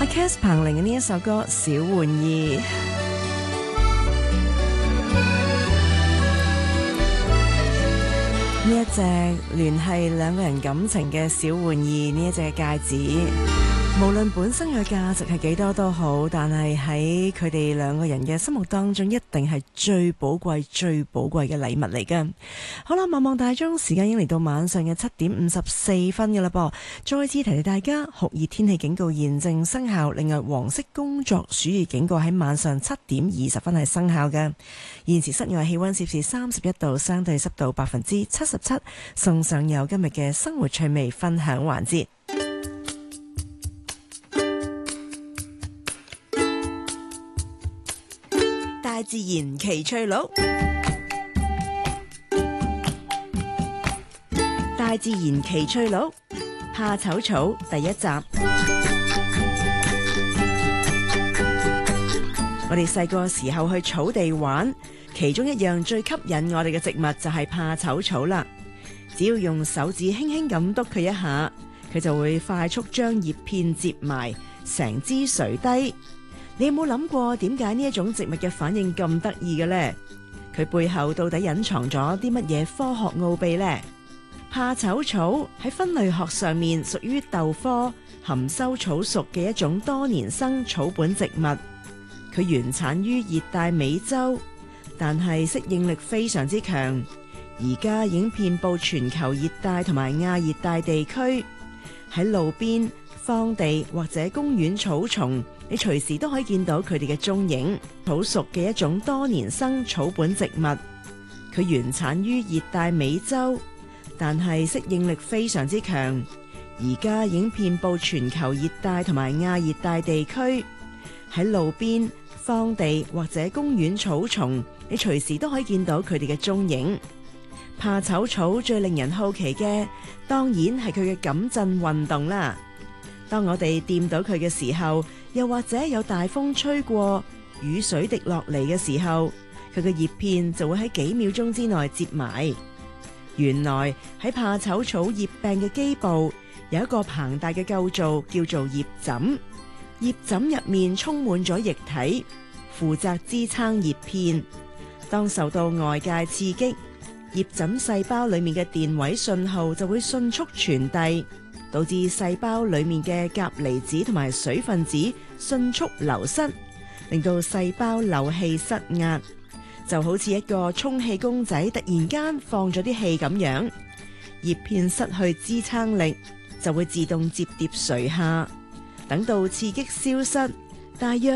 Cass 彭羚嘅呢一首歌《小玩意》。呢一隻聯繫兩個人感情嘅小玩意，呢一隻戒指，無論本身嘅價值係幾多都好，但係喺佢哋兩個人嘅心目當中，一定係最寶貴、最寶貴嘅禮物嚟㗎。好啦，望望大鐘，時間已經嚟到晚上嘅7:54㗎啦噃。再次提提大家，酷熱天氣警告現正生效，另外黃色工作暑熱警告喺晚上7:20係生效嘅。現時室外氣溫攝氏31度，相對濕度77%。送上有今日嘅生活趣味分享環節。大自然奇趣錄，大自然奇趣錄，怕醜草第一集。我哋細個時候去草地玩，其中一樣最吸引我哋嘅植物就係怕醜草啦。只要用手指輕輕咁篤佢一下，佢就會快速將葉片接埋，成枝垂低。你有冇諗過點解呢一種植物嘅反應咁得意嘅呢？佢背後到底隱藏咗啲乜嘢科學奧秘呢？怕醜草喺分類學上面屬於豆科含羞草屬嘅一種多年生草本植物。佢原產於熱帶美洲，但係適應力非常之強，而家已經遍佈全球熱帶同埋亞熱帶地區。喺路邊、荒地或者公園草叢，你隨時都可以見到佢哋嘅蹤影。草屬嘅一種多年生草本植物，佢原產於熱帶美洲，但係適應力非常之強，而家已經遍佈全球熱帶同埋亞熱帶地區。喺路邊、荒地或者公園草叢，你隨時都可以見到佢哋嘅蹤影。怕醜草最令人好奇嘅，當然係佢嘅感震運動啦。當我哋掂到佢嘅時候，又或者有大風吹過，雨水滴落嚟嘅時候，佢嘅葉片就會喺幾秒鐘之內接埋。原來喺怕醜草葉柄嘅基部有一個龐大嘅構造，叫做葉枕。葉枕入面充滿咗液體，負責支撐葉片。當受到外界刺激，葉枕細胞裏面嘅電位信號就會迅速傳遞，導致細胞裏面嘅鉀離子同埋水分子迅速流失，令到細胞漏氣失壓，就好似一個充氣公仔突然間放咗啲氣咁樣。葉片失去支撐力，就會自動摺疊垂下。等到刺激消失，大約